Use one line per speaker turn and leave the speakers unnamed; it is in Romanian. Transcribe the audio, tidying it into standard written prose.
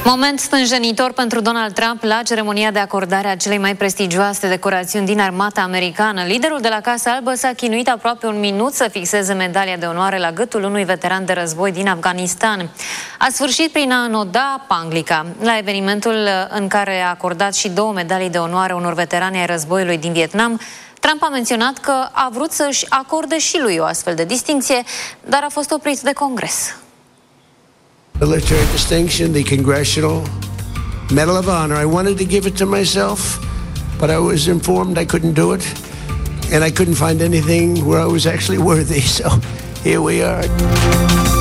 Moment stânjenitor pentru Donald Trump la ceremonia de acordare a celei mai prestigioase decorațiuni din armata americană. Liderul de la Casa Albă s-a chinuit aproape un minut să fixeze medalia de onoare la gâtul unui veteran de război din Afganistan. A sfârșit prin a înoda panglica. La evenimentul în care a acordat și 2 medalii de onoare unor veterani ai războiului din Vietnam, Trump a menționat că a vrut să-și acorde și lui o astfel de distincție, dar a fost oprit de Congres.
Military distinction, the Congressional Medal of Honor. I wanted to give it to myself, but I was informed I couldn't do it, and I couldn't find anything where I was actually worthy, so here we are.